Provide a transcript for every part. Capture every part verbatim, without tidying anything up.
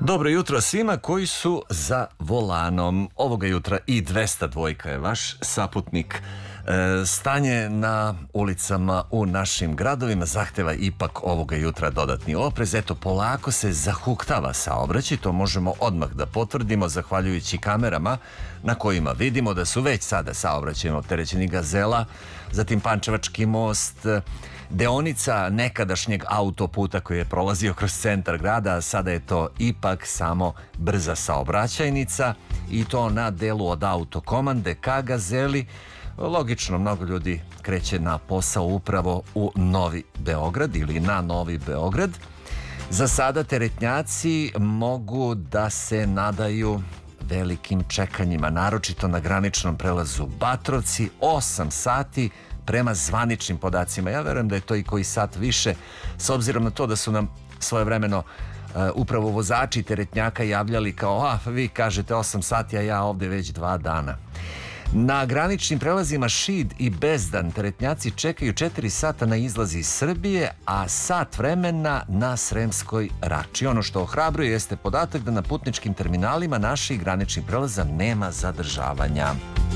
Dobro jutro svima koji su za volanom. Ovoga jutra i dvesta dva je vaš saputnik. E, stanje na ulicama u našim gradovima zahteva ipak ovoga jutra dodatni oprez. Eto, polako se zahuktava saobraćaj, to možemo odmah da potvrdimo zahvaljujući kamerama na kojima vidimo da su već sada saobraćajno opterećeni Gazela, zatim Pančevački most, deonica nekadašnjeg autoputa koji je prolazio kroz centar grada, a sada je to ipak samo brza saobraćajnica i to na delu od Autokomande ka Gazeli. Logično, mnogo ljudi kreće na posao upravo u Novi Beograd ili na Novi Beograd. Za sada teretnjaci mogu da se nadaju velikim čekanjima, naročito na graničnom prelazu Batrovci, osam sati prema zvaničnim podacima. Ja verujem da je to i koji sat više, s obzirom na to da su nam svojevremeno uh, upravo vozači teretnjaka javljali kao, a vi kažete osam sati, a ja ovde već dva dana. Na graničnim prelazima Šid i Bezdan teretnjaci čekaju četiri sata na izlazi iz Srbije, a sat vremena na Sremskoj Rači. Ono što ohrabruje jeste podatak da na putničkim terminalima naših graničnih prelaza nema zadržavanja.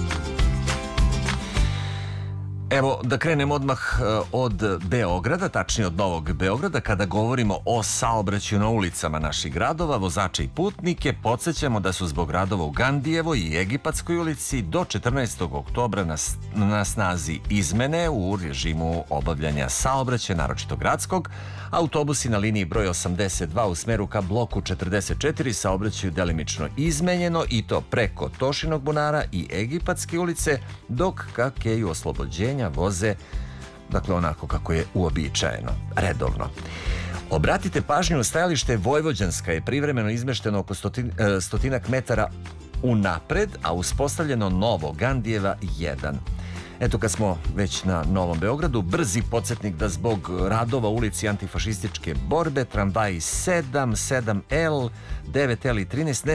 Evo, da krenemo odmah od Beograda, tačnije od Novog Beograda. Kada govorimo o saobraćaju na ulicama naših gradova, vozače i putnike, podsjećamo da su zbog radova u Gandijevoj i Egipatskoj ulici do četrnaestog oktobra na, na snazi izmene u režimu obavljanja saobraćaja, naročito gradskog. Autobusi na liniji broj osamdeset dva u smeru ka bloku četrdeset četiri saobraćaju delimično izmenjeno i to preko Tošinog bunara i Egipatske ulice, dok ka keju Oslobođenja voze, dakle, onako kako je uobičajeno, redovno. Obratite pažnju, stajalište Vojvođanska je privremeno izmešteno oko stotin, stotinak metara unapred, a uspostavljeno novo Gandijeva jedan. Eto, kad smo već na Novom Beogradu, brzi podsjetnik da zbog radova u ulici antifašističke borbe tramvaji sedam, sedam L, devet L i trinaest ne